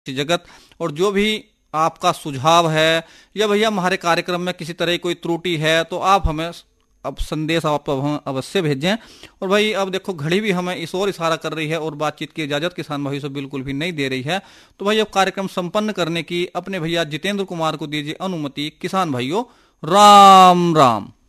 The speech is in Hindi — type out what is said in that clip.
जगत। और जो भी आपका सुझाव है या भैया हमारे कार्यक्रम में किसी तरह की कोई त्रुटि है तो आप हमें अब संदेश आप हमें अवश्य भेजें। और भाई अब देखो घड़ी भी हमें इस ओर इशारा कर रही है और बातचीत की इजाजत किसान भाई से बिल्कुल भी नहीं दे रही है। तो भाई अब कार्यक्रम संपन्न करने की अपने भैया जितेंद्र कुमार को दीजिए अनुमति। किसान भाइयों राम राम।